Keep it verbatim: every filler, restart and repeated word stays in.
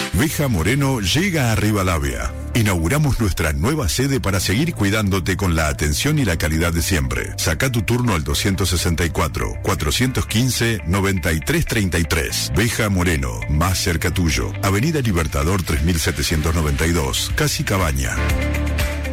Veja Moreno llega a Rivadavia. Inauguramos nuestra nueva sede para seguir cuidándote con la atención y la calidad de siempre. Saca tu turno al doscientos sesenta y cuatro, cuatrocientos quince, noventa y tres treinta y tres. Veja Moreno, más cerca tuyo. Avenida Libertador tres mil setecientos noventa y dos, Casi Cabaña.